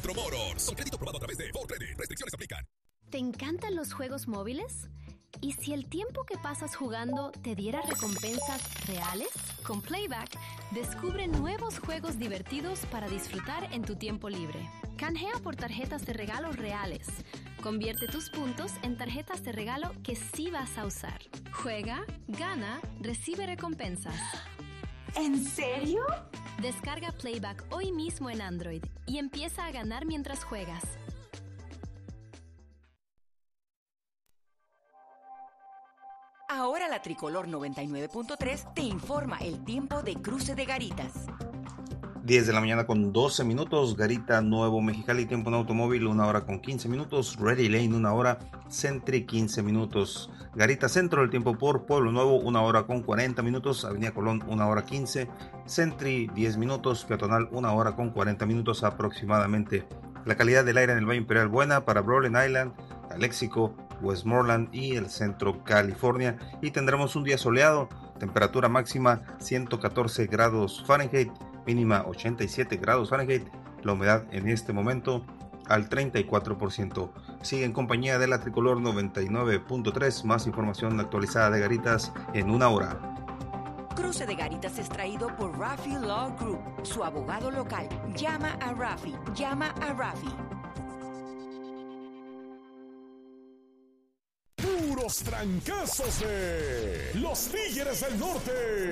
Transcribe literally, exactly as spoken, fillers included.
Centro Motors. Con crédito aprobado a través de Ford Credit. Restricciones aplican. ¿Te encantan los juegos móviles? ¿Y si el tiempo que pasas jugando te diera recompensas reales? Con Playback, descubre nuevos juegos divertidos para disfrutar en tu tiempo libre. Canjea por tarjetas de regalo reales. Convierte tus puntos en tarjetas de regalo que sí vas a usar. Juega, gana, recibe recompensas. ¿En serio? Descarga Playback hoy mismo en Android y empieza a ganar mientras juegas. Ahora la Tricolor noventa y nueve punto tres te informa el tiempo de Cruce de Garitas. diez de la mañana con doce minutos, Garita Nuevo Mexicali, tiempo en automóvil, una hora con quince minutos, Ready Lane, una hora, Sentry, quince minutos, Garita Centro, el tiempo por Pueblo Nuevo, una hora con cuarenta minutos, Avenida Colón, una hora quince, Sentry, diez minutos, Peatonal, una hora con cuarenta minutos aproximadamente. La calidad del aire en el Valle Imperial buena para Brawling Island, Calexico, Westmoreland y el centro California, y tendremos un día soleado, temperatura máxima ciento catorce grados Fahrenheit, mínima ochenta y siete grados Fahrenheit, la humedad en este momento al treinta y cuatro por ciento. Sigue en compañía de la Tricolor noventa y nueve punto tres, más información actualizada de Garitas en una hora. Cruce de Garitas es traído por Rafi Law Group, su abogado local. Llama a Rafi, llama a Rafi. Puros trancazos de los Tigres del Norte.